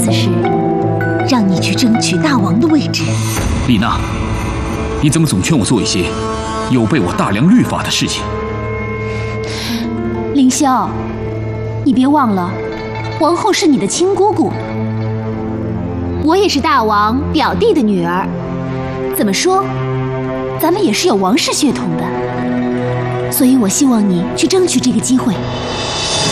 思是让你去争取大王的位置。 丽娜，你怎么总劝我做一些有悖我大梁律法的事情？ 凌霄，你别忘了，王后是你的亲姑姑，我也是大王表弟的女儿。怎么说，咱们也是有王室血统的，所以我希望你去争取这个机会。